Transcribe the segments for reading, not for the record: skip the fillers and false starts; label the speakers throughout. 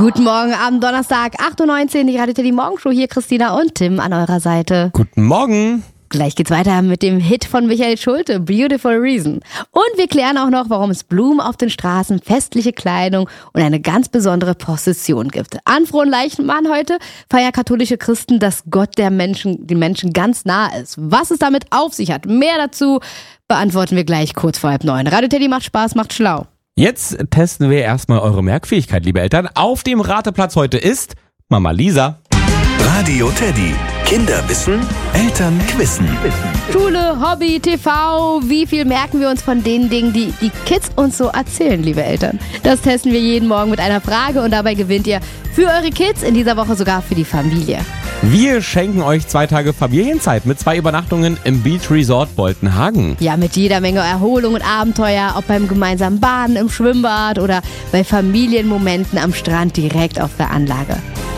Speaker 1: Guten Morgen am Donnerstag, 8.19 Uhr. Die Radio Teddy Morgenshow. Hier Christina und Tim an eurer Seite.
Speaker 2: Guten Morgen.
Speaker 1: Gleich geht's weiter mit dem Hit von Michael Schulte, Beautiful Reason. Und wir klären auch noch, warum es Blumen auf den Straßen, festliche Kleidung und eine ganz besondere Prozession gibt. An frohen Leichnam heute feiern katholische Christen, dass Gott den Menschen ganz nah ist. Was es damit auf sich hat, mehr dazu beantworten wir gleich kurz vor 8:30. Radio Teddy macht Spaß, macht schlau.
Speaker 2: Jetzt testen wir erstmal eure Merkfähigkeit, liebe Eltern. Auf dem Rateplatz heute ist Mama Lisa.
Speaker 3: Radio Teddy. Kinder wissen, Eltern quissen.
Speaker 1: Schule, Hobby, TV, wie viel merken wir uns von den Dingen, die die Kids uns so erzählen, liebe Eltern? Das testen wir jeden Morgen mit einer Frage und dabei gewinnt ihr für eure Kids, in dieser Woche sogar für die Familie.
Speaker 2: Wir schenken euch 2 Tage Familienzeit mit 2 Übernachtungen im Beach Resort Boltenhagen.
Speaker 1: Ja, mit jeder Menge Erholung und Abenteuer, ob beim gemeinsamen Baden im Schwimmbad oder bei Familienmomenten am Strand direkt auf der Anlage.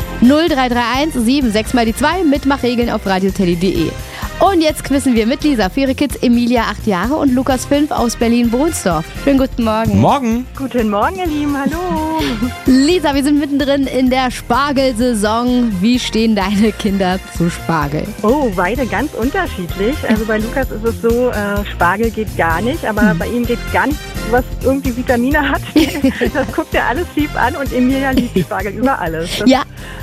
Speaker 1: 0331 76 mal die 2, Mitmachregeln auf radioteddy.de. Und jetzt quizzen wir mit Lisa für ihre Kids Emilia 8 Jahre und Lukas 5 aus Berlin-Bohnsdorf. Schönen guten Morgen.
Speaker 2: Morgen.
Speaker 4: Guten Morgen, ihr Lieben, hallo.
Speaker 1: Lisa, wir sind mittendrin in der Spargelsaison. Wie stehen deine Kinder zu Spargel?
Speaker 4: Oh, beide ganz unterschiedlich. Also bei Lukas ist es so, Spargel geht gar nicht, aber bei ihm geht gar nichts, was irgendwie Vitamine hat. Das guckt er alles lieb an und Emilia liebt Spargel über alles.
Speaker 1: Ja.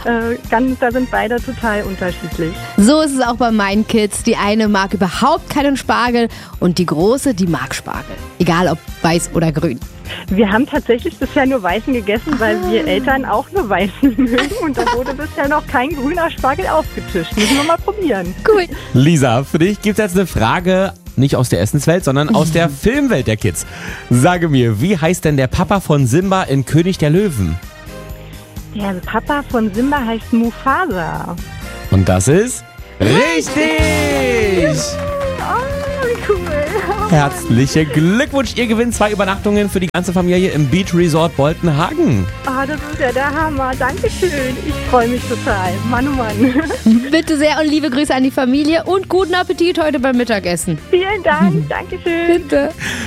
Speaker 4: Da sind beide total unterschiedlich.
Speaker 1: So ist es auch bei meinen Kids. Die eine mag überhaupt keinen Spargel und die große, die mag Spargel. Egal ob weiß oder grün.
Speaker 4: Wir haben tatsächlich bisher nur weißen gegessen, weil wir Eltern auch nur weißen mögen. Und da wurde bisher noch kein grüner Spargel aufgetischt. Müssen wir mal probieren.
Speaker 1: Cool.
Speaker 2: Lisa, für dich gibt es jetzt eine Frage, nicht aus der Essenswelt, sondern aus der Filmwelt der Kids. Sage mir, wie heißt denn der Papa von Simba in König der Löwen?
Speaker 4: Der Papa von Simba heißt Mufasa.
Speaker 2: Und das ist richtig!
Speaker 4: Oh, wie cool.
Speaker 2: Herzlichen Glückwunsch, ihr gewinnt 2 Übernachtungen für die ganze Familie im Beach Resort Boltenhagen.
Speaker 4: Ah, das ist ja der Hammer. Dankeschön. Ich freue mich total. Mann, oh Mann.
Speaker 1: Bitte sehr und liebe Grüße an die Familie und guten Appetit heute beim Mittagessen.
Speaker 4: Vielen Dank. Dankeschön.
Speaker 1: Bitte.